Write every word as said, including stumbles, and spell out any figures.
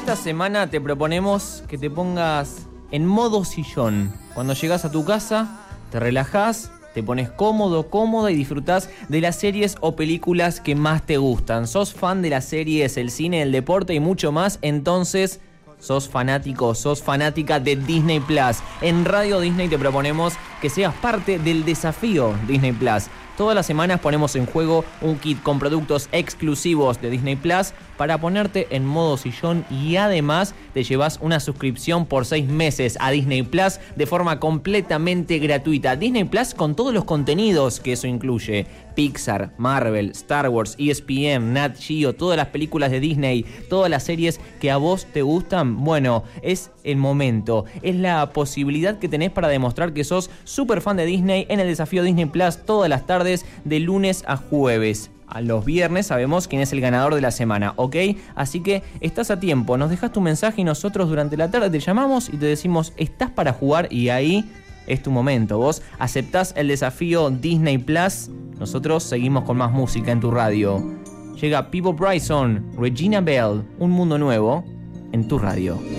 esta semana te proponemos que te pongas en modo sillón. Cuando llegas a tu casa, te relajás, te pones cómodo, cómoda y disfrutás de las series o películas que más te gustan. ¿Sos fan de las series, el cine, el deporte y mucho más? Entonces, sos fanático, sos fanática de Disney Plus. En Radio Disney te proponemos que seas parte del desafío Disney Plus. Todas las semanas ponemos en juego un kit con productos exclusivos de Disney Plus para ponerte en modo sillón y además te llevas una suscripción por seis meses a Disney Plus de forma completamente gratuita. Disney Plus con todos los contenidos que eso incluye. Pixar, Marvel, Star Wars, E S P N, Nat Geo, todas las películas de Disney, todas las series que a vos te gustan. Bueno, es el momento, es la posibilidad que tenés para demostrar que sos súper fan de Disney en el desafío Disney Plus todas las tardes de lunes a jueves. A los viernes sabemos quién es el ganador de la semana, ¿ok? Así que estás a tiempo, nos dejas tu mensaje y nosotros durante la tarde te llamamos y te decimos, ¿estás para jugar? Y ahí es tu momento. Vos aceptás el desafío Disney Plus, nosotros seguimos con más música en tu radio. Llega Peabo Bryson, Regina Belle, Un Mundo Nuevo en tu radio.